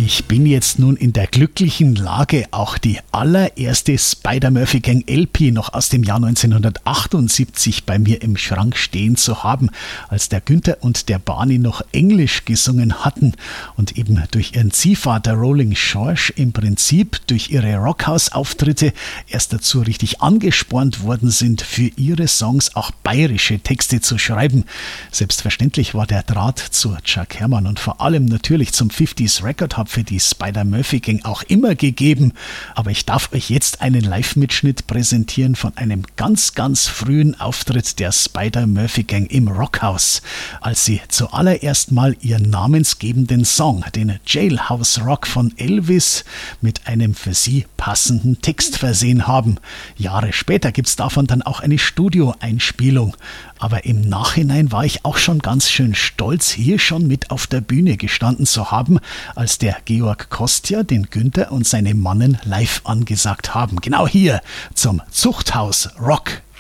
Ich bin jetzt nun in der glücklichen Lage, auch die allererste Spider-Murphy-Gang LP noch aus dem Jahr 1978 bei mir im Schrank stehen zu haben, als der Günther und der Barney noch Englisch gesungen hatten und eben durch ihren Ziehvater Rolling George im Prinzip durch ihre Rockhouse-Auftritte erst dazu richtig angespornt worden sind, für ihre Songs auch bayerische Texte zu schreiben. Selbstverständlich war der Draht zu Chuck Herrmann und vor allem natürlich zum 50s Record Hub für die Spider-Murphy-Gang auch immer gegeben. Aber ich darf euch jetzt einen Live-Mitschnitt präsentieren von einem ganz, ganz frühen Auftritt der Spider-Murphy-Gang im Rockhaus, als sie zuallererst mal ihren namensgebenden Song, den Jailhouse Rock von Elvis, mit einem für sie passenden Text versehen haben. Jahre später gibt's davon dann auch eine Studioeinspielung. Aber im Nachhinein war ich auch schon ganz schön stolz, hier schon mit auf der Bühne gestanden zu haben, als der Georg Kostja den Günther und seine Mannen live angesagt haben. Genau hier zum Zuchthaus Rock